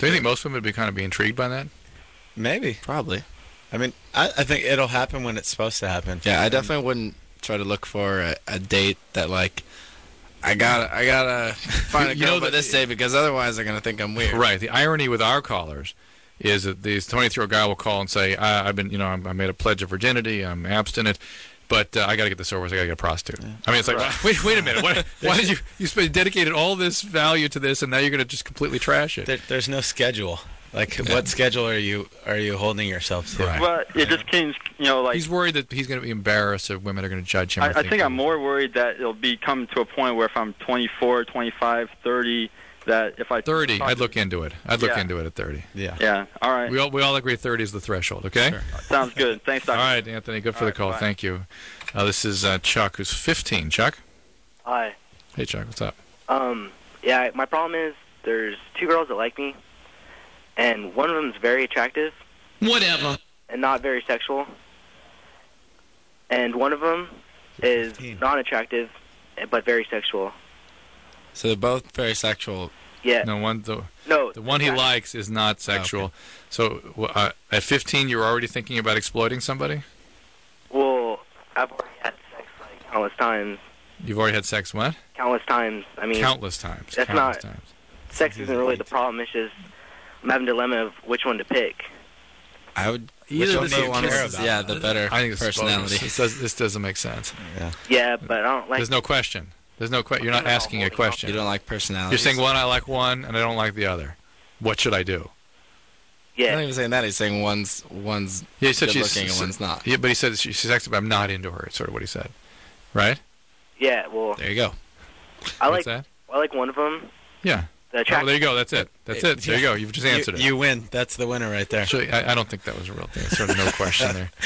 Do you think most women would be intrigued by that? Maybe. Probably. I mean, I think it'll happen when it's supposed to happen. Yeah, I definitely wouldn't try to look for a date that, like, I gotta find a girl by this day because otherwise they're gonna think I'm weird. Right. The irony with our callers is that this 23-year-old guy will call and say, I made a pledge of virginity, I'm abstinent, but I got to get this over, so I got to get a prostitute. Yeah. I mean, it's like, wait a minute, why did you dedicated all this value to this, and now you're going to just completely trash it? There's no schedule. Like, what schedule are you holding yourself to? Right. Well, it just seems, like... He's worried that he's going to be embarrassed if women are going to judge him. I think I'm more worried that it'll come to a point where if I'm 24, 25, 30... that if I 30, I'd look into it. Look into it at 30. Yeah. Yeah. All right. We all agree 30 is the threshold. Okay. Sure. Sounds good. Thanks, Doctor. All right, Anthony. Good for the call. Bye. Thank you. This is Chuck, who's 15. Chuck. Hi. Hey, Chuck. What's up? Yeah. My problem is there's two girls that like me, and one of them's very attractive. Whatever. And not very sexual. And one of them is non-attractive, but very sexual. So they're both very sexual. Yeah. No, the one he likes is not sexual. Oh, okay. So at 15, you were already thinking about exploiting somebody? Well, I've already had sex like countless times. You've already had sex what? Countless times. I mean, countless times. That's countless not. Times. Sex isn't really the problem. It's just I'm having a dilemma of which one to pick. I would either one care about. Yeah, the better personality. This doesn't make sense. Yeah, but I don't like. There's no question. There's no question. You're not asking a question. You don't like personality. You're saying one, I like one, and I don't like the other. What should I do? Yeah. He's not even saying that. He's saying one's he said good looking and one's not. Yeah, but he said she's sexy, but I'm not into her. It's sort of what he said. Right? Yeah, well. There you go. I What's that? I like one of them. Yeah. There you go. That's it. There you go. You've just answered it. You win. That's the winner right there. Actually, I don't think that was a real thing. It's sort of no question there.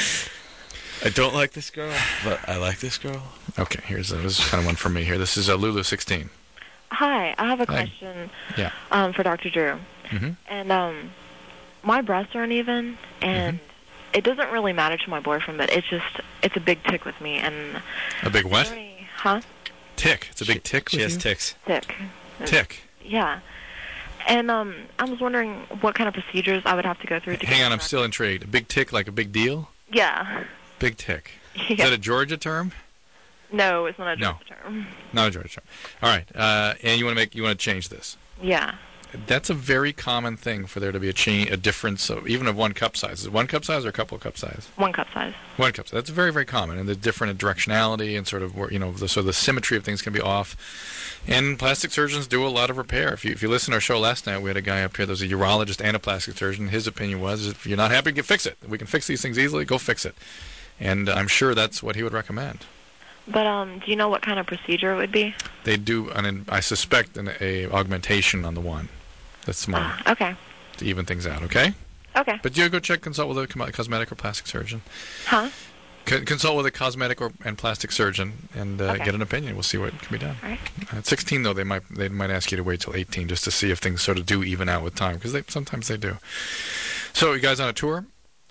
I don't like this girl, but I like this girl. Okay, this is kind of one for me here. This is Lulu 16. Hi, I have a question for Dr. Drew. Mm-hmm. And my breasts are uneven, and it doesn't really matter to my boyfriend, but it's a big tick with me. And a big what? Huh? Tick. It's a big tick with you? She has ticks. Tick. Yeah. And I was wondering what kind of procedures I would have to go through to Hang on, I'm still intrigued. A big tick like a big deal? Yeah. Big tick. Yeah. Is that a Georgia term? No, it's not a Georgia term. Not a Georgia term. All right. And you want to change this? Yeah. That's a very common thing for there to be a difference even of one cup size. Is it one cup size or a couple of cup size? One cup size. One cup size. That's very, very common, and the different directionality and sort of the symmetry of things can be off. And plastic surgeons do a lot of repair. If you listen to our show last night, we had a guy up here that was a urologist and a plastic surgeon. His opinion was, if you're not happy, fix it. We can fix these things easily. Go fix it. And I'm sure that's what he would recommend. But do you know what kind of procedure it would be? They do, I suspect, a augmentation on the one. That's smaller. Okay. To even things out, okay? Okay. But you go consult with a cosmetic or plastic surgeon. Huh? Consult with a cosmetic and plastic surgeon and get an opinion. We'll see what can be done. All right. At 16, though, they might ask you to wait till 18 just to see if things sort of do even out with time, because sometimes they do. So, you guys on a tour?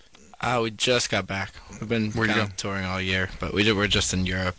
We just got back. We've been touring all year, but we're just in Europe.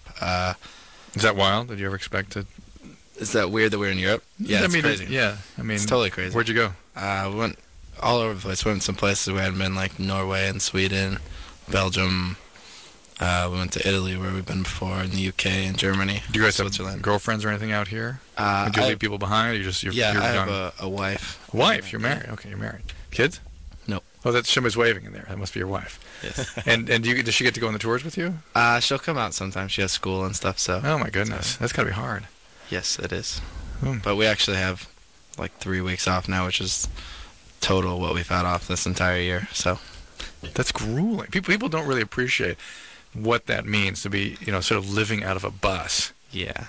Is that wild? Did you ever expect to? Is that weird that we're in Europe? Yeah, it's crazy. It's totally crazy. Where'd you go? We went all over the place. We went some places we hadn't been, like Norway and Sweden, Belgium. We went to Italy, where we've been before, in the UK and Germany. Do you guys Switzerland. have girlfriends or anything out here? Did you leave people behind? Or I have a wife. A wife? You're married? Okay, you're married. Kids? No. Oh, that's somebody's waving in there. That must be your wife. Yes. And does she get to go on the tours with you? She'll come out sometimes. She has school and stuff. So. Oh my goodness, that's gotta be hard. Yes, it is. But we actually have like 3 weeks off now, which is total what we've had off this entire year. So. That's grueling. People don't really appreciate what that means to be, sort of living out of a bus. Yeah.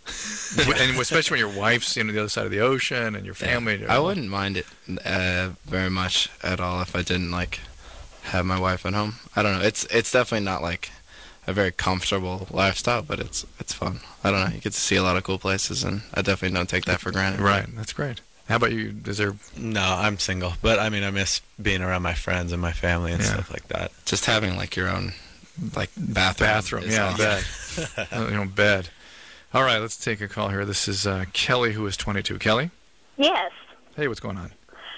And especially when your wife's the other side of the ocean and your family. I wouldn't mind it very much at all if I didn't have my wife at home. I don't know. It's definitely not like a very comfortable lifestyle, but it's fun. I don't know. You get to see a lot of cool places, and I definitely don't take that for granted. Right. That's great. How about you? No, I'm single, but I mean, I miss being around my friends and my family and stuff like that. Just having your own bathroom. Yeah, bed. Bed. All right, let's take a call here. This is Kelly, who is 22. Kelly? Yes. Hey, what's going on?